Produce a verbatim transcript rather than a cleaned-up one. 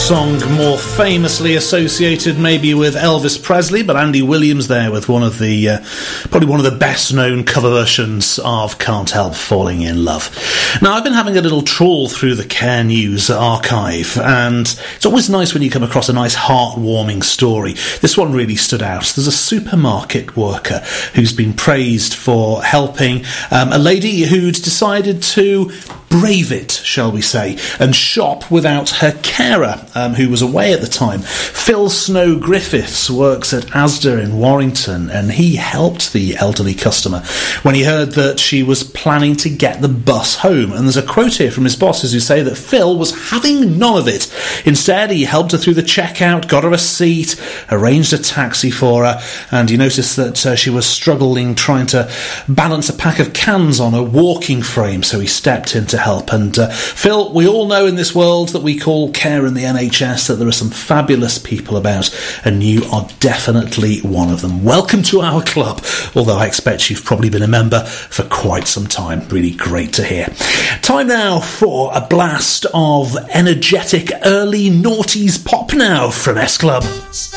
song more famously associated maybe with Elvis Presley, but Andy Williams there with one of the uh, probably one of the best known cover versions of Can't Help Falling in Love. Now, I've been having a little trawl through the Care News archive, and it's always nice when you come across a nice heartwarming story. This one really stood out. There's a supermarket worker who's been praised for helping um, a lady who'd decided to brave it, shall we say, and shop without her carer, um, who was away at the time. Phil Snow Griffiths works at Asda in Warrington, and he helped the elderly customer when he heard that she was planning to get the bus home. And there's a quote here from his bosses who say that Phil was having none of it. Instead, he helped her through the checkout, got her a seat, arranged a taxi for her, and you noticed that uh, she was struggling trying to balance a pack of cans on a walking frame, so he stepped in to help. And uh, Phil, we all know in this world that we call care in the N H S that there are some fabulous people about, and you are definitely one of them. Welcome to our club, although I expect you've probably been a member for quite some time. Really great to hear. Time now for a blast of energetic early noughties pop now from S Club.